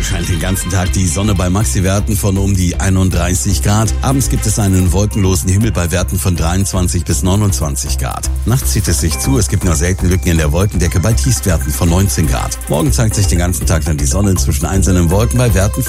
scheint den ganzen Tag die Sonne bei Maxi-Werten von um die 31 Grad. Abends gibt es einen wolkenlosen Himmel bei Werten von 23 bis 29 Grad. Nachts zieht es sich zu, es gibt nur selten Lücken in der Wolkendecke bei Tiefstwerten von 19 Grad. Morgen zeigt sich den ganzen Tag dann die Sonne zwischen einzelnen Wolken bei Werten